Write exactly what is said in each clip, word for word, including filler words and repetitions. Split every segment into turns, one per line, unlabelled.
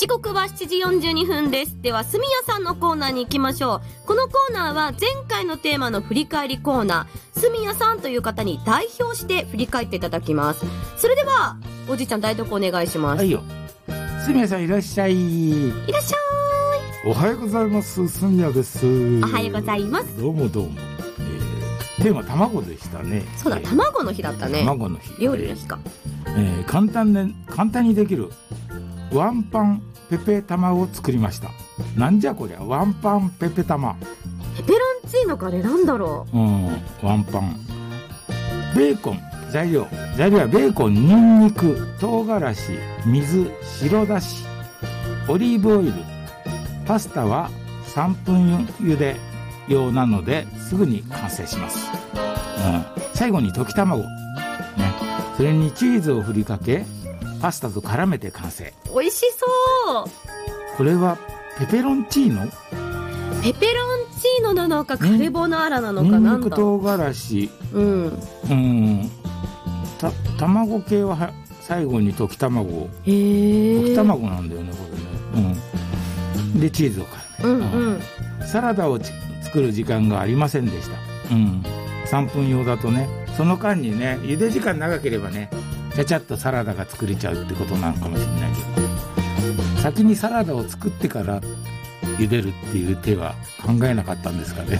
時刻はしちじよんじゅうにふんです。ではすみやさんのコーナーに行きましょう。このコーナーは前回のテーマの振り返りコーナー、すみやさんという方に代表して振り返っていただきます。それではおじいちゃん代読お願いします。
はいよ。すみやさんいらっしゃい。
いらっしゃ
おはようございます。すみやです。
おはようございます。
どうもどうも、えー、テーマ卵でしたね。
そうだ、
えー、
卵の日だったね。
卵の日、
料理の日か、
えー、簡単で簡単にできるワンパンペペ卵を作りました。なんじゃこりゃ、ワンパンペペ玉。
ペペロンチーノかね、なんだろ
う。うん、ワンパン。ベーコン。材料。材料はベーコン、ニンニク、唐辛子、水、白だし、オリーブオイル。パスタはさんぷん茹で用なのですぐに完成します。うん、最後に溶き卵。ね。それにチーズを振りかけ、パスタと絡めて完成。
美味しそう。
これはペペロンチーノ？
ペペロンチーノなのかカルボナーラなのかなんだ。
ニンニク唐辛子、
うん
うん、た卵系はは最後に溶き卵を。
へー、
溶き卵なんだよねこれね。うん、でチーズを絡める。うんうん、サラダを作る時間がありませんでした。うん、さんぷん用だとね、その間にね、茹で時間長ければね、ちゃちゃっとサラダが作れちゃうってことなのかもしれないけど、先にサラダを作ってから茹でるっていう手は考えなかったんですかね。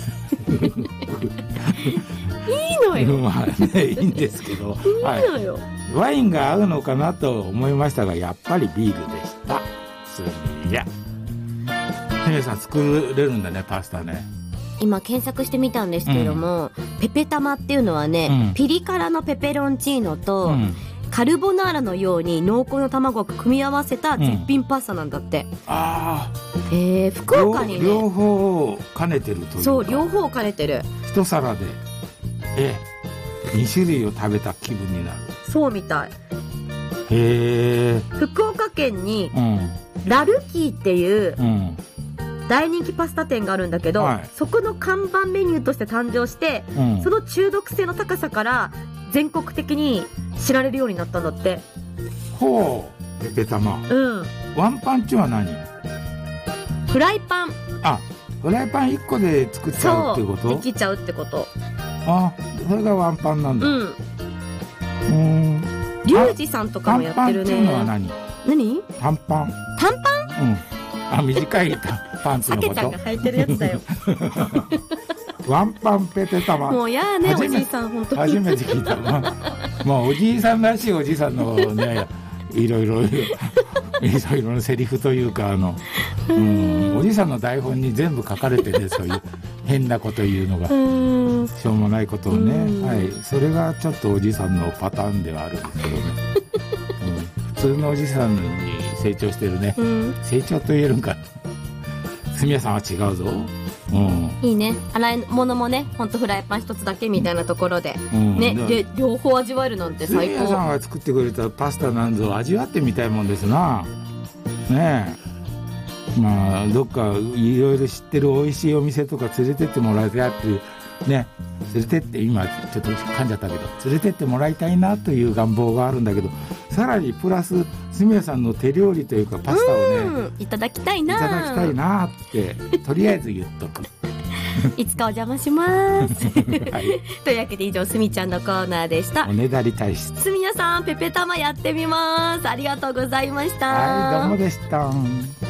いいのよ。
まあね、いいんですけど、
いいのよ、
はい、ワインが合うのかなと思いましたが、やっぱりビールでした。すみや。ひめさん作れるんだね、パスタね。
今検索してみたんですけれども、うん、ペペ玉っていうのはね、うん、ピリ辛のペペロンチーノと、うん、カルボナーラのように濃厚な卵を組み合わせた絶品パスタなんだって。うん、あー、えー、福岡にね、
両方兼ねてるというか。
そう、両方兼ねてる。
一皿でええ、に種類を食べた気分になる。
そうみたい。
へー。
福岡県に、うん、ラルキーっていう、うん、大人気パスタ店があるんだけど、はい、そこの看板メニューとして誕生して、うん、その中毒性の高さから全国的に知られるようになったんだって。
ほう、ペペ玉。
うん。
ワンパンチは何？
フライパン。
あ、フライパンいっこで作っちゃうってこと？
そう、できちゃうってこと。
あ、それがワンパンなんだ。うん。うーん。
リュウジさんとかもやってるね。
短パンっていうのは何？
何？
短パン。
短パ
ン？うん。あ、短いパンツのこと。
さけちゃんが履いてるやつだよ。
ワンパンペペ玉。
もうやーね、おじいさん本当に。
初めて聞いた。まあ、まあ、おじいさんらしいおじいさんのね、いろいろいろいろなセリフというか、あの、うん、おじいさんの台本に全部書かれてね、そういう変なこと言うのが、しょうもないことをね、はい、それがちょっとおじいさんのパターンではあるんですけどね。うん、普通のおじさんに成長してるね、うん、成長と言えるんか。すみやさんは違うぞ。うん、
いいね。洗い物もね、ほんとフライパン一つだけみたいなところで、うん、ね、で両方味わえるなんて最高。
すみやさんが作ってくれたパスタなんぞ味わってみたいもんですな。ねえ、まあどっかいろいろ知ってる美味しいお店とか連れてってもらいたいっていうね、連れてって今ちょっと噛んじゃったけど、連れてってもらいたいなという願望があるんだけど、さらにプラスすみやさんの手料理というかパスタをね、
いただきたいな、
いただきたいなってとりあえず言っとく。
いつかお邪魔します。はい、というわけで以上、すみちゃんのコーナーでした。
おねだり体質。
すみやさん、ペペ玉やってみます。ありがとうございました。
はい、どうもでした。